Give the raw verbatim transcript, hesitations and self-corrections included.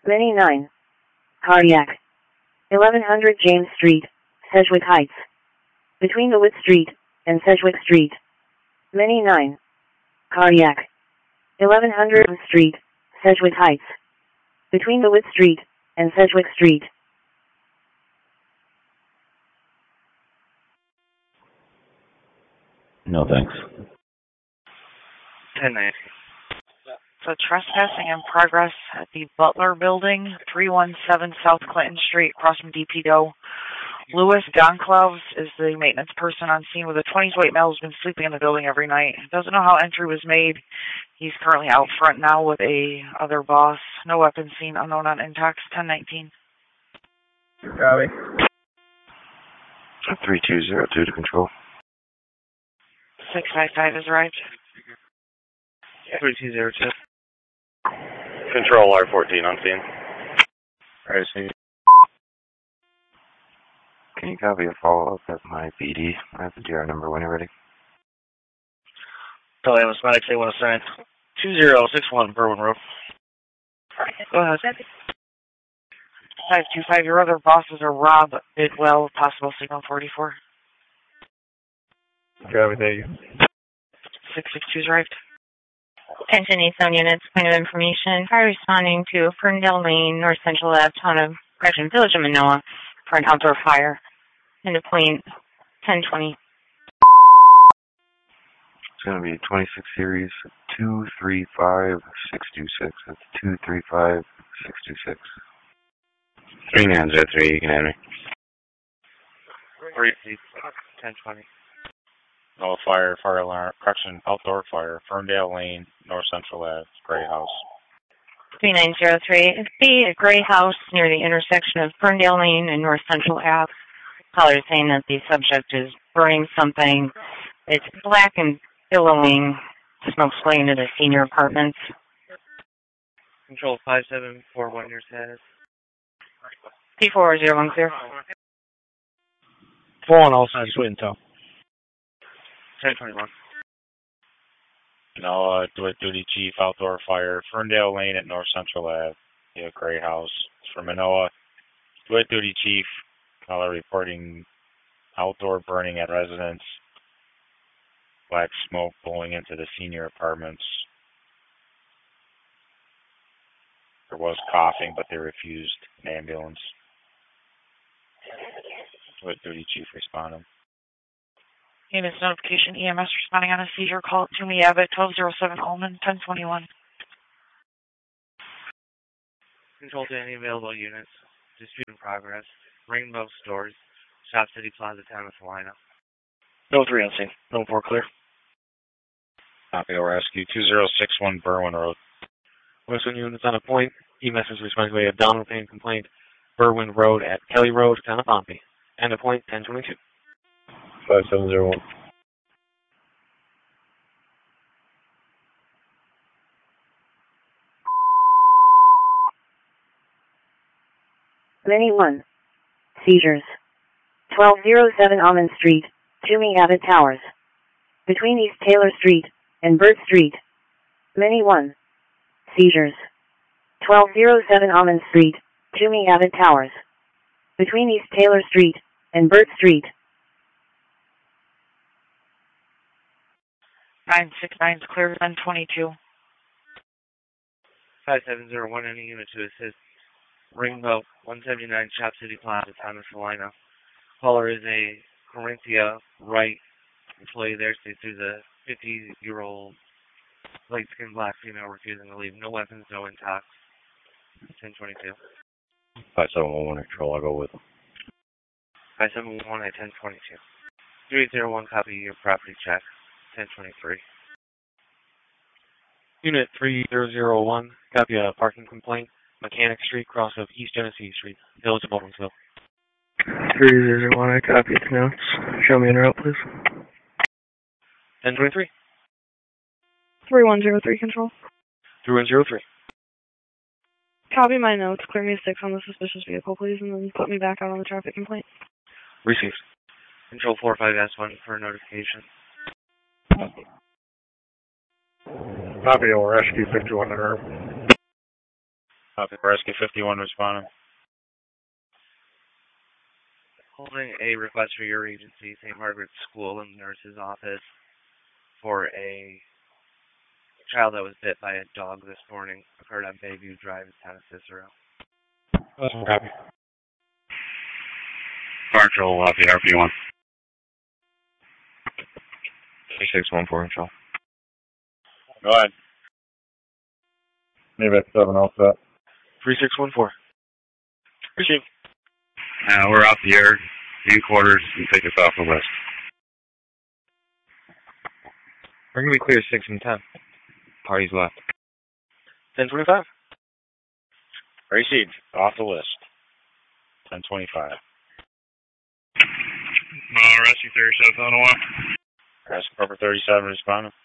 Many nine. Cardiac. eleven hundred James Street, Sedgwick Heights. Between the Witt Street and Sedgwick Street. Many nine. Cardiac. eleven hundred Street, Sedgwick Heights. Between the Witt Street and Sedgwick Street. No thanks. ten ninety. So trespassing in progress at the Butler Building, three one seven South Clinton Street, across from D P D O. Louis Goncalves is the maintenance person on scene with a twenties white male who's been sleeping in the building every night. Doesn't know how entry was made. He's currently out front now with a other boss. No weapon seen, unknown on intox, ten nineteen. Copy. three two zero two to control. six five five is arrived. three two zero two. Control R fourteen on scene. Alright, see. Can you copy a follow-up at my P D? I have the D R number when you're ready. Tell Amos Medics they want to send two zero six one Berwyn Road. Go ahead. five two five, your other bosses are Rob Bidwell, possible signal forty-four. Copy, thank you. six six two is arrived. Attention East Zone units, point of information. Fire responding to Ferndale Lane, North Central Ave, town of Gresham, Village of Manoa, for an outdoor fire. End of point ten twenty. It's going to be twenty-six series two three five six two six. That's two three five six two six. three nine zero three, you can have me. three ten twenty. No fire, fire alarm, correction, outdoor fire, Ferndale Lane, North Central Ave, Gray House. three nine zero three. It's B, a gray house near the intersection of Ferndale Lane and North Central Ave. Caller is saying that the subject is burning something. It's black and billowing. Smoke's flying into the senior apartments. Control five seven four one, your status. P four zero one clear. four on all sides, wait until. ten twenty-one. No, uh, DeWitt Duty Chief, outdoor fire, Ferndale Lane at North Central Ave, yeah, Gray House. It's from Manoa. DeWitt Duty Chief, caller reporting outdoor burning at residence, black smoke blowing into the senior apartments. There was coughing, but they refused an ambulance. DeWitt Duty Chief responding. Units notification, E M S responding on a seizure call to me, Abbott, twelve oh seven Ullman, ten twenty-one. Control to any available units. Dispute in progress. Rainbow Stores. Shop City Plaza, town of Salina. No three on scene. No four clear. Copy, rescue two zero six one Berwyn Road. Western units on a point. E M S is responding to a abdominal pain complaint. Berwyn Road at Kelly Road, town of Pompey. End of point ten twenty-two. five seven zero one. Many one. Seizures. twelve oh seven Almond Street, Toomey Abbott Towers. Between East Taylor Street and Bird Street. Many one. Seizures. twelve oh seven Almond Street, Toomey Abbott Towers. Between East Taylor Street and Bird Street. nine six nine is clear, ten twenty-two. five seven zero one, any unit to assist. Ringboat, one seventy-nine Shop City Plaza, town of Salina. Caller is a Corinthia Wright employee there. States there's a fifty-year-old light-skinned black female refusing to leave. No weapons, no intox. ten twenty-two. five seven one one control, I'll go with them. five seven one at ten twenty-two. three zero one, copy your property check. ten twenty-three. Unit three zero zero one, copy a parking complaint. Mechanic Street, cross of East Genesee Street, Village of Baldwinsville. three zero zero one, I copy its notes. Show me in route, please. ten twenty-three. three one zero three, control. three one zero three. Copy my notes. Clear me a six on the suspicious vehicle, please, and then put me back out on the traffic complaint. Received. Control four five S one for notification. Copy, or rescue fifty-one hundred. Copy. Rescue fifty-one responding. Holding a request for your agency, Saint Margaret's School and Nurse's Office, for a child that was bit by a dog this morning. Occurred on Bayview Drive in Town of Cicero. Awesome. Copy. Fire Control, we'll have the R P one. three six one four control. Go ahead. Maybe at seven, all set. three six one four. Receive. Uh, we're off the air, view quarters, and take us off the list. We're going to be clear six and ten. Parties left. ten twenty-five. Received. Off the list. ten twenty-five. Uh, rescue thirty-seven on one. Rescue Corporate thirty-seven responding.